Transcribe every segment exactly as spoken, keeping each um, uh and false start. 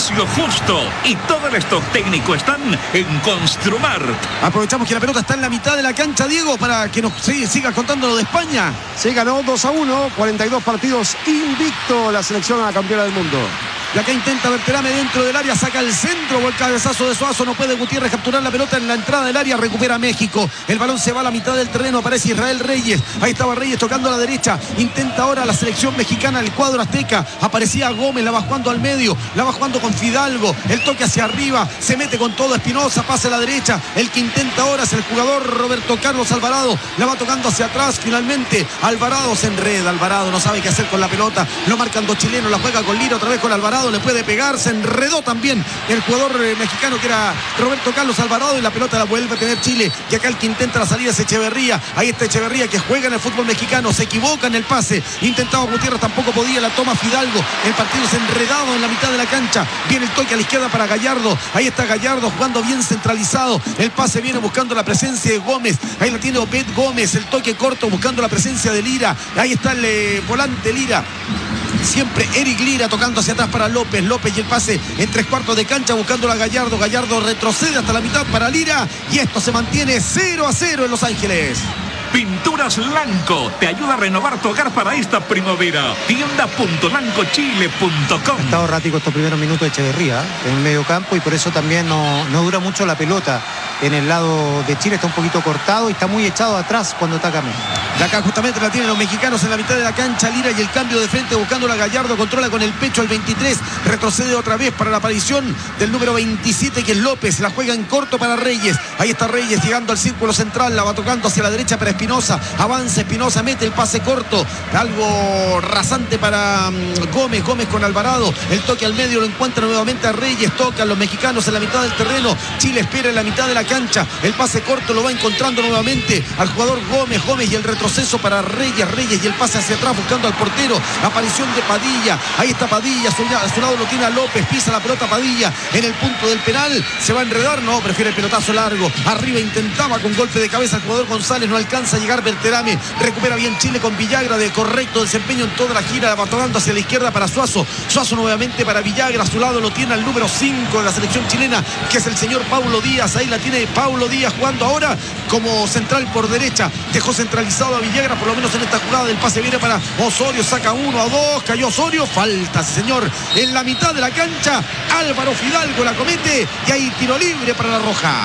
precio justo y todo el stock técnico están en Construmart. Aprovechamos que la pelota está en la mitad de la cancha, Diego, para que nos sigas contando lo de España. Se ganó dos a uno, cuarenta y dos partidos invicto la selección a la campeona del mundo. Y acá intenta Berterame dentro del área, saca el centro o el cabezazo de Suazo, no puede Gutiérrez capturar la pelota en la entrada del área, recupera México, el balón se va a la mitad del terreno, aparece Israel Reyes, ahí estaba Reyes tocando a la derecha, intenta ahora la selección mexicana, el cuadro azteca, aparecía Gómez, la va jugando al medio, la va jugando con Fidalgo, el toque hacia arriba, se mete con todo Espinosa, pasa a la derecha, el que intenta ahora es el jugador Roberto Carlos Alvarado, la va tocando hacia atrás, finalmente Alvarado se enreda, Alvarado no sabe qué hacer con la pelota, lo marcan dos chilenos, la juega con Lira, otra vez con Alvarado, le puede pegar, se enredó también el jugador eh, mexicano que era Roberto Carlos Alvarado y la pelota la vuelve a tener Chile, y acá el que intenta la salida es Echeverría, ahí está Echeverría que juega en el fútbol mexicano, se equivoca en el pase, intentaba Gutiérrez, tampoco podía, la toma Fidalgo, el partido es enredado en la mitad de la cancha, viene el toque a la izquierda para Gallardo, ahí está Gallardo jugando bien centralizado, el pase viene buscando la presencia de Gómez, ahí la tiene Obed Gómez, el toque corto buscando la presencia de Lira, ahí está el eh, volante Lira, siempre Eric Lira tocando hacia atrás para López, López y el pase en tres cuartos de cancha buscando a Gallardo, Gallardo retrocede hasta la mitad para Lira y esto se mantiene cero a cero en Los Ángeles. Pinturas Lanco te ayuda a renovar tu hogar para esta primavera. tienda punto lanco chile punto com. Ha estado errático estos primeros minutos de Echeverría en el medio campo y por eso también no, no dura mucho la pelota. En el lado de Chile está un poquito cortado y está muy echado atrás cuando ataca México. De acá justamente la tienen los mexicanos en la mitad de la cancha, Lira y el cambio de frente buscando a Gallardo, controla con el pecho al veintitrés, retrocede otra vez para la aparición del número veintisiete que es López, la juega en corto para Reyes, ahí está Reyes llegando al círculo central, la va tocando hacia la derecha para Espinosa, avanza Espinosa, mete el pase corto, algo rasante para um, Gómez, Gómez con Alvarado, el toque al medio lo encuentra nuevamente a Reyes, tocan los mexicanos en la mitad del terreno, Chile espera en la mitad de la cancha, el pase corto lo va encontrando nuevamente al jugador Gómez, Gómez y el retroceso para Reyes, Reyes y el pase hacia atrás buscando al portero, aparición de Padilla, ahí está Padilla, a su, a su lado lo tiene a López, pisa la pelota Padilla en el punto del penal, se va a enredar, no, prefiere el pelotazo largo, arriba intentaba con golpe de cabeza el jugador González, no alcanza a llegar Berterame, recupera bien Chile con Villagra de correcto desempeño en toda la gira, la va tocando hacia la izquierda para Suazo, Suazo nuevamente para Villagra, a su lado lo tiene al número cinco de la selección chilena, que es el señor Paulo Díaz, ahí la tiene Paulo Díaz jugando ahora como central por derecha, dejó centralizado a Villagra, por lo menos en esta jugada, del pase viene para Osorio, saca uno a dos, cayó Osorio, falta señor, en la mitad de la cancha, Álvaro Fidalgo la comete y hay tiro libre para la Roja.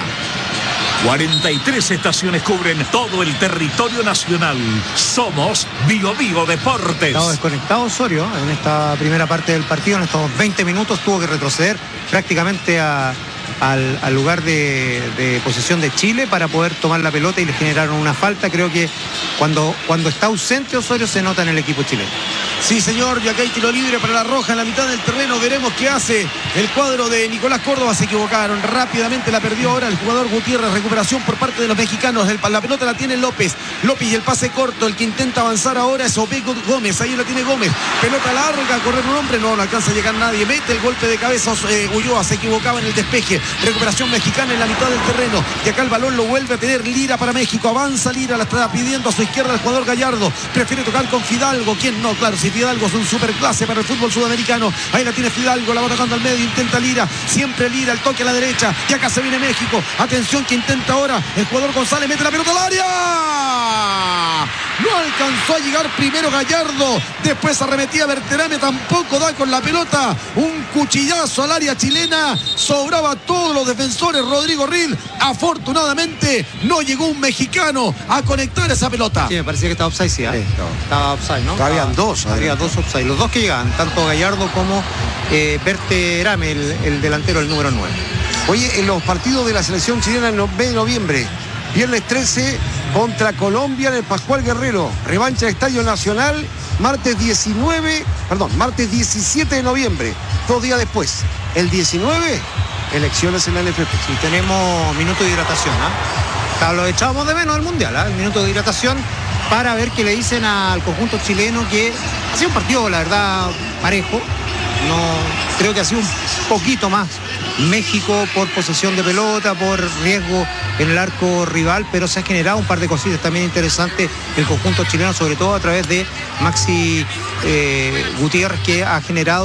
cuarenta y tres estaciones cubren todo el territorio nacional. Somos Bio Bio Deportes. Estaba desconectado Osorio en esta primera parte del partido, en estos veinte minutos tuvo que retroceder prácticamente a, al, al lugar de, de posesión de Chile para poder tomar la pelota y le generaron una falta. Creo que cuando, cuando está ausente Osorio se nota en el equipo chileno. Sí, señor, y acá hay tiro libre para la Roja en la mitad del terreno. Veremos qué hace el cuadro de Nicolás Córdoba. Se equivocaron, rápidamente la perdió ahora el jugador Gutiérrez. Recuperación por parte de los mexicanos. El, la pelota la tiene López. López y el pase corto. El que intenta avanzar ahora es Obed Gómez. Ahí la tiene Gómez. Pelota larga, a correr un hombre. No, no alcanza a llegar nadie. Mete el golpe de cabeza. Eh, Ulloa se equivocaba en el despeje. Recuperación mexicana en la mitad del terreno. Y acá el balón lo vuelve a tener Lira para México. Avanza Lira, la está pidiendo a su izquierda el jugador Gallardo. Prefiere tocar con Fidalgo. ¿Quién no? Claro, si Fidalgo es un superclase para el fútbol sudamericano. Ahí la tiene Fidalgo, la va tocando al medio, intenta Lira, siempre Lira, el toque a la derecha, y acá se viene México. Atención que intenta ahora el jugador González, mete la pelota al área. No alcanzó a llegar primero Gallardo, después arremetía Berterame, tampoco da con la pelota. Un cuchillazo al área chilena, sobraba a todos los defensores. Rodrigo Ril, afortunadamente no llegó un mexicano a conectar esa pelota. Sí, me parecía que estaba offside, sí, ¿eh? Sí, estaba, estaba offside, ¿no? Habían dos. Había dos offside, los dos que llegaban, tanto Gallardo como eh, Berterame, el, el delantero, el número nueve. Oye, en los partidos de la selección chilena en el mes de noviembre, viernes trece contra Colombia en el Pascual Guerrero, revancha del Estadio Nacional, martes diecinueve, perdón, martes diecisiete de noviembre, dos días después, el diecinueve, elecciones en la N F P. Y tenemos minuto de hidratación, ¿ah? ¿eh? Lo echábamos de menos al Mundial, ¿eh? El minuto de hidratación para ver qué le dicen al conjunto chileno, que ha sido un partido, la verdad, parejo. No, creo que ha sido un poquito más México por posesión de pelota, por riesgo en el arco rival, pero se ha generado un par de cositas también interesantes el conjunto chileno, sobre todo a través de Maxi eh, Gutiérrez, que ha generado